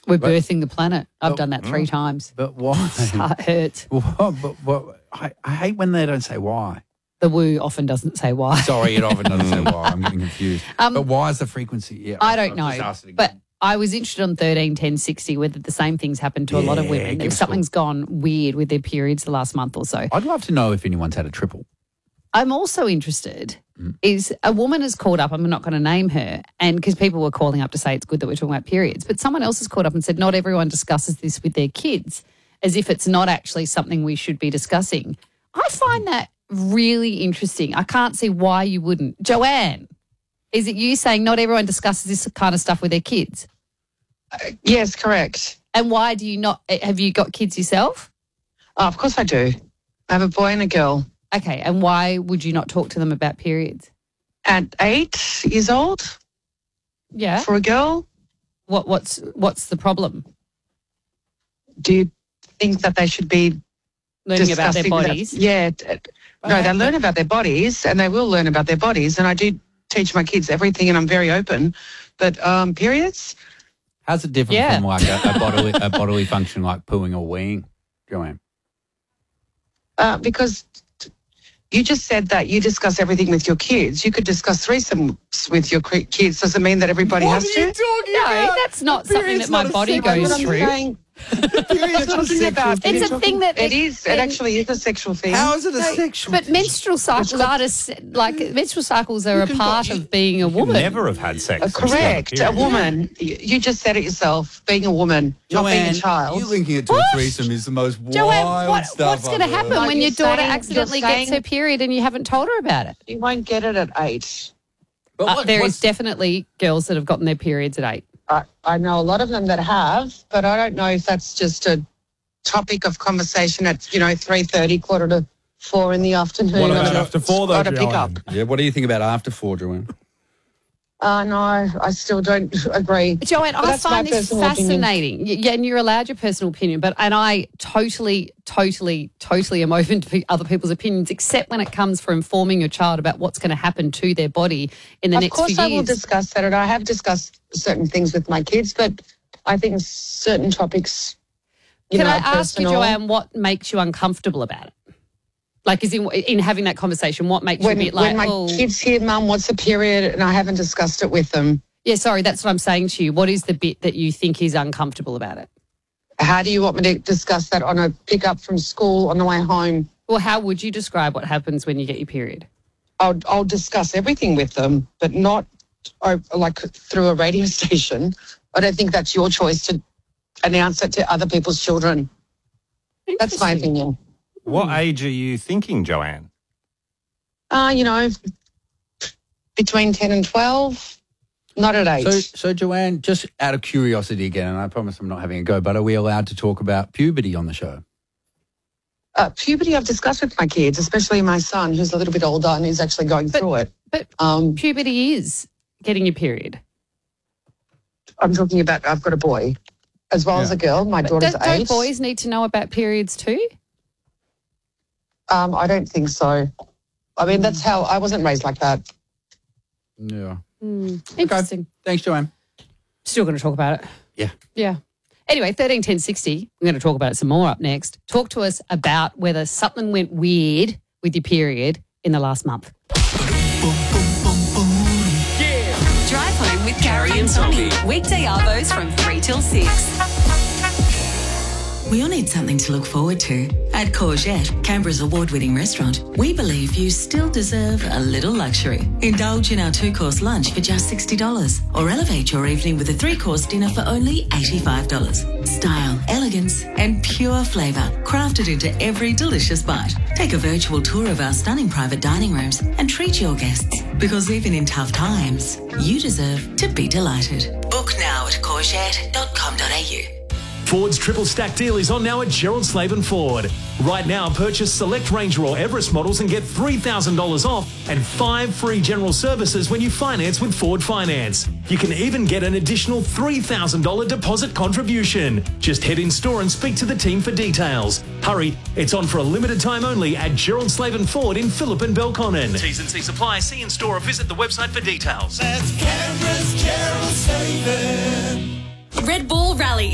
We're birthing the planet. I've done that 3 times. But why? Heart hurts. I hate when they don't say why. The woo often doesn't say why. Sorry, it often doesn't say why. I'm getting confused. But why is the frequency? Yeah, I don't know. But I was interested on 13, 10, 60 whether the same things happen to a lot of women. If something's gone weird with their periods the last month or so. I'd love to know if anyone's had a triple. I'm also interested is a woman has called up, I'm not going to name her, and because people were calling up to say it's good that we're talking about periods, but someone else has called up and said not everyone discusses this with their kids as if it's not actually something we should be discussing. I find that really interesting. I can't see why you wouldn't. Joanne, is it you saying not everyone discusses this kind of stuff with their kids? Yes, correct. And why do you not? Have you got kids yourself? Oh, of course I do. I have a boy and a girl. Okay, and why would you not talk to them about periods? At 8 years old? Yeah. For a girl? What's the problem? Do you think that they should be learning about their bodies? Yeah. No, they learn about their bodies, and they will learn about their bodies, and I do teach my kids everything, and I'm very open. But periods? How's it different from like a bodily function like pooing or weeing, Joanne? Because you just said that you discuss everything with your kids. You could discuss threesomes with your kids. Does it mean that everybody has to? What are you talking about? No, that's not something that my body goes through. It's a thing that it is. It actually is a sexual thing. How is it a sexual? But menstrual cycles menstrual cycles are a part of being a woman. Never have had sex. Correct, a woman. You just said it yourself. Being a woman, Joanne, not being a child. You linking it to a threesome is the most wild stuff. What's going to happen when your daughter accidentally gets her period and you haven't told her about it? You won't get it at 8. But there is definitely girls that have gotten their periods at 8. I know a lot of them that have, but I don't know if that's just a topic of conversation at 3:30, 3:45 in the afternoon. What about after 4 though, pick up. Yeah, what do you think about after 4, Joanne? No, I still don't agree. Joanne, I find this fascinating. Yeah, and you're allowed your personal opinion, and I totally am open to other people's opinions, except when it comes for informing your child about what's going to happen to their body in the next few years. Of course, I will discuss that, and I have discussed certain things with my kids, but I think certain topics, Can I ask you, Joanne, what makes you uncomfortable about it? Like, is in having that conversation, what makes you a bit like, when my kids hear, Mum, what's a period, and I haven't discussed it with them. Yeah, sorry, that's what I'm saying to you. What is the bit that you think is uncomfortable about it? How do you want me to discuss that on a pick-up from school on the way home? Well, how would you describe what happens when you get your period? I'll discuss everything with them, but not like through a radio station. I don't think that's your choice to announce it to other people's children. That's my opinion. What age are you thinking, Joanne? Between 10 and 12, not at 8. So Joanne, just out of curiosity again, and I promise I'm not having a go, but are we allowed to talk about puberty on the show? Puberty I've discussed with my kids, especially my son, who's a little bit older and is actually going through it. But puberty is getting your period. I'm talking about I've got a boy as well as a girl. My daughter's 8. Don't boys need to know about periods too? I don't think so. I mean, that's how I wasn't raised like that. Yeah. Interesting. Okay. Thanks, Joanne. Still going to talk about it. Yeah. Yeah. Anyway, 13 10 60. We're going to talk about it some more up next. Talk to us about whether something went weird with your period in the last month. Drive home with Carrie and Tommy. Weekday arvos from 3 till 6. We all need something to look forward to. At Courgette, Canberra's award-winning restaurant, we believe you still deserve a little luxury. Indulge in our 2-course lunch for just $60 or elevate your evening with a 3-course dinner for only $85. Style, elegance and pure flavour crafted into every delicious bite. Take a virtual tour of our stunning private dining rooms and treat your guests, because even in tough times, you deserve to be delighted. Book now at courgette.com.au. Ford's triple stack deal is on now at Gerald Slaven Ford. Right now, purchase select Ranger or Everest models and get $3,000 off and 5 free general services when you finance with Ford Finance. You can even get an additional $3,000 deposit contribution. Just head in store and speak to the team for details. Hurry, it's on for a limited time only at Gerald Slaven Ford in Phillip and Belconnen. T's and C's apply. See in store or visit the website for details. That's Canberra's Gerald Slaven. Red Bull Rally